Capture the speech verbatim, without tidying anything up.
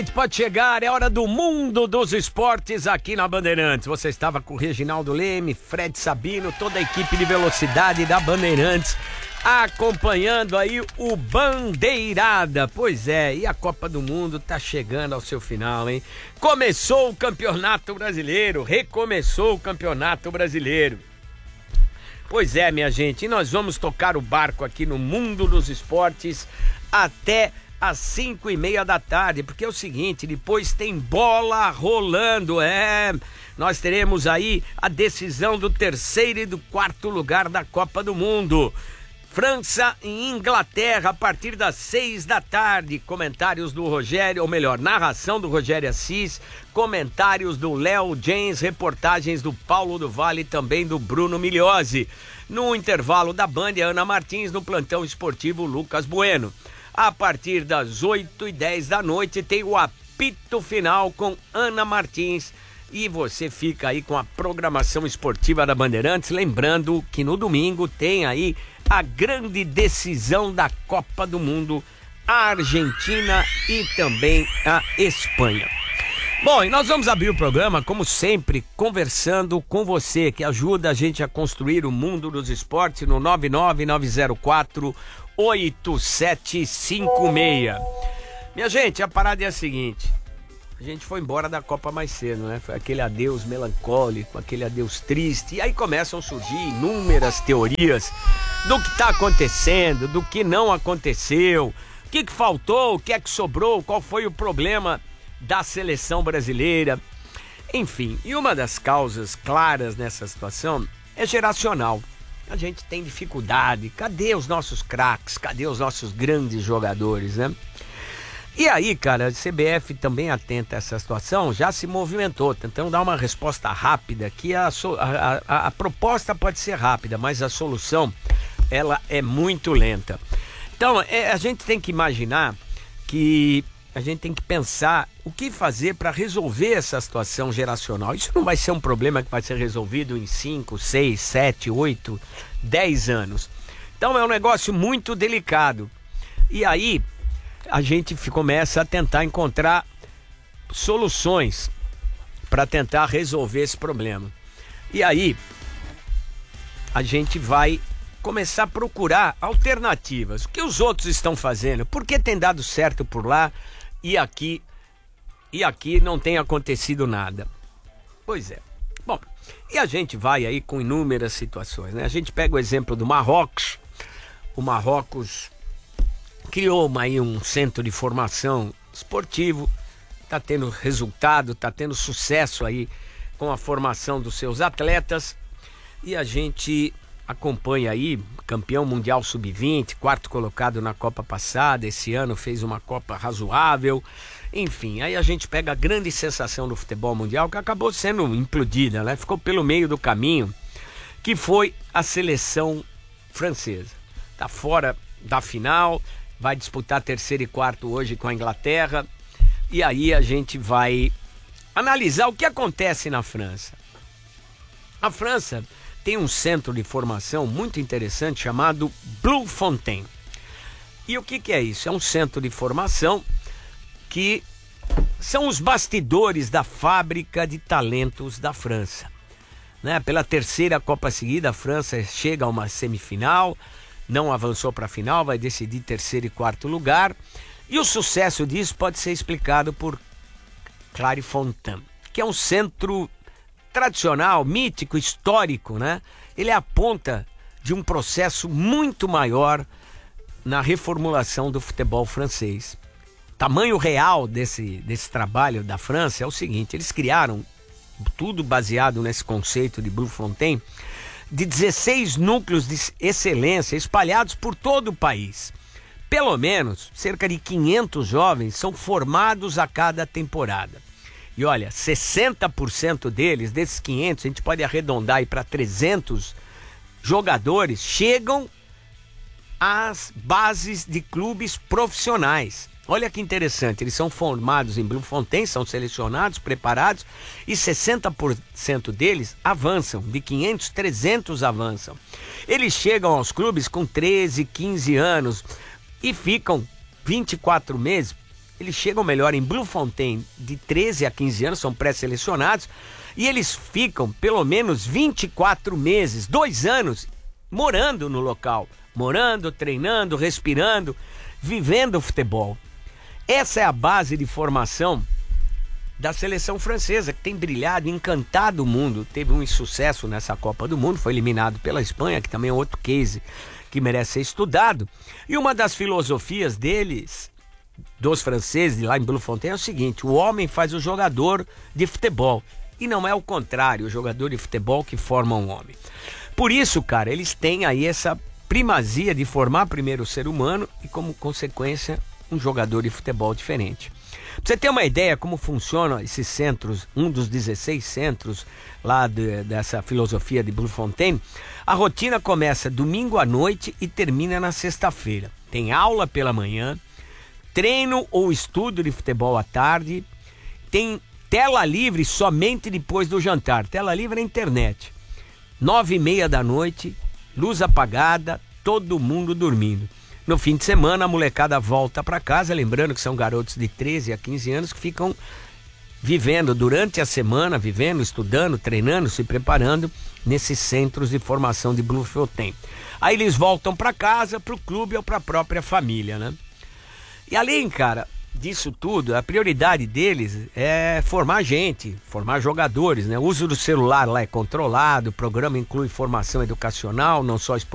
Pode chegar, é hora do mundo dos esportes aqui na Bandeirantes. Você estava com o Reginaldo Leme, Fred Sabino, toda a equipe de velocidade da Bandeirantes, acompanhando aí o Bandeirada. Pois é, e a Copa do Mundo tá chegando ao seu final, hein? Começou o Campeonato Brasileiro, recomeçou o Campeonato Brasileiro. Pois é, minha gente, e nós vamos tocar o barco aqui no mundo dos esportes até às cinco e meia da tarde, porque é o seguinte, depois tem bola rolando, é, nós teremos aí a decisão do terceiro e do quarto lugar da Copa do Mundo, França e Inglaterra, a partir das seis da tarde, comentários do Rogério, ou melhor, narração do Rogério Assis, comentários do Léo James, reportagens do Paulo do Vale e também do Bruno Migliozzi. No intervalo da Band, Ana Martins, no plantão esportivo Lucas Bueno. A partir das oito e dez da noite tem o apito final com Ana Martins e você fica aí com a programação esportiva da Bandeirantes, lembrando que no domingo tem aí a grande decisão da Copa do Mundo, a Argentina e também a Espanha. Bom, e nós vamos abrir o programa, como sempre, conversando com você, que ajuda a gente a construir o mundo dos esportes no nove nove nove zero quatro oito sete cinco seis. Minha gente, a parada é a seguinte, a gente foi embora da Copa mais cedo, né? Foi aquele adeus melancólico, aquele adeus triste, e aí começam a surgir inúmeras teorias do que está acontecendo, do que não aconteceu, o que, que faltou, o que é que sobrou, qual foi o problema da seleção brasileira, enfim. E uma das causas claras nessa situação é geracional. A gente tem dificuldade, cadê os nossos craques, cadê os nossos grandes jogadores, né? E aí, cara, a C B F também atenta a essa situação, já se movimentou, tentando dar uma resposta rápida, que a, a, a, a proposta pode ser rápida, mas a solução, ela é muito lenta. Então, é, a gente tem que imaginar que a gente tem que pensar o que fazer para resolver essa situação geracional. Isso não vai ser um problema que vai ser resolvido em cinco, seis, sete, oito, dez anos. Então é um negócio muito delicado. E aí a gente começa a tentar encontrar soluções para tentar resolver esse problema. E aí a gente vai começar a procurar alternativas. O que os outros estão fazendo? Por que tem dado certo por lá e aqui, e aqui não tem acontecido nada? Pois é. Bom, e a gente vai aí com inúmeras situações, né? A gente pega o exemplo do Marrocos. O Marrocos criou uma, aí um centro de formação esportivo, está tendo resultado, está tendo sucesso aí com a formação dos seus atletas, e a gente acompanha aí, campeão mundial sub vinte, quarto colocado na Copa passada, esse ano fez uma Copa razoável, enfim, aí a gente pega a grande sensação do futebol mundial, que acabou sendo implodida, né? Ficou pelo meio do caminho, que foi a seleção francesa. Tá fora da final, vai disputar terceiro e quarto hoje com a Inglaterra, e aí a gente vai analisar o que acontece na França. A França tem um centro de formação muito interessante chamado Bloemfontein. E o que, que é isso? É um centro de formação que são os bastidores da fábrica de talentos da França, né? Pela terceira Copa seguida, a França chega a uma semifinal, não avançou para a final, vai decidir terceiro e quarto lugar. E o sucesso disso pode ser explicado por Clairefontaine, que é um centro tradicional, mítico, histórico, né? Ele é a ponta de um processo muito maior na reformulação do futebol francês. O tamanho real desse, desse trabalho da França é o seguinte: eles criaram, tudo baseado nesse conceito de Bloemfontein, de dezesseis núcleos de excelência espalhados por todo o país. Pelo menos cerca de quinhentos jovens são formados a cada temporada. E olha, sessenta por cento deles, desses quinhentos, a gente pode arredondar aí para trezentos jogadores, chegam às bases de clubes profissionais. Olha que interessante, eles são formados em Bloemfontein, são selecionados, preparados, e sessenta por cento deles avançam, de quinhentos, trezentos avançam. Eles chegam aos clubes com treze, quinze anos e ficam vinte e quatro meses eles chegam melhor em Bloemfontein de treze a quinze anos, são pré-selecionados, e eles ficam pelo menos vinte e quatro meses, dois anos, morando no local, morando, treinando, respirando, vivendo o futebol. Essa é a base de formação da seleção francesa, que tem brilhado, encantado o mundo, teve um insucesso nessa Copa do Mundo, foi eliminado pela Espanha, que também é outro case que merece ser estudado. E uma das filosofias deles, dos franceses lá em Bloemfontein, é o seguinte: o homem faz o jogador de futebol, e não é o contrário, o jogador de futebol que forma um homem. Por isso, cara, eles têm aí essa primazia de formar primeiro o ser humano e, como consequência, um jogador de futebol diferente. Pra você ter uma ideia como funcionam esses centros, um dos dezesseis centros lá de, dessa filosofia de Bloemfontein, a rotina começa domingo à noite e termina na sexta-feira. Tem aula pela manhã, treino ou estudo de futebol à tarde, tem tela livre somente depois do jantar, tela livre na internet. Nove e meia da noite, luz apagada, todo mundo dormindo. No fim de semana, a molecada volta para casa, lembrando que são garotos de treze a quinze anos que ficam vivendo durante a semana, vivendo, estudando, treinando, se preparando nesses centros de formação de Bloemfontein. Aí eles voltam para casa, para o clube ou para a própria família, né? E além, cara, disso tudo, a prioridade deles é formar gente, formar jogadores, né? O uso do celular lá é controlado, o programa inclui formação educacional, não só esportiva,